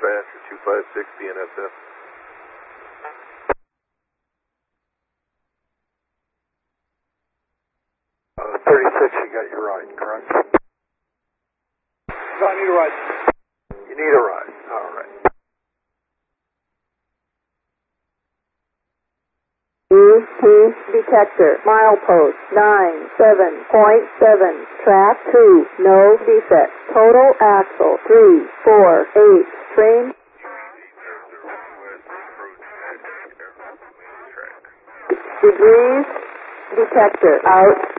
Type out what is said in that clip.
fast at 256 BNSF. 36, you got your ride, correct? No, I need a ride. You need a ride, all right. ET detector, milepost 97.7, track 2, no defect, total axle 348, train. Degrees detector out.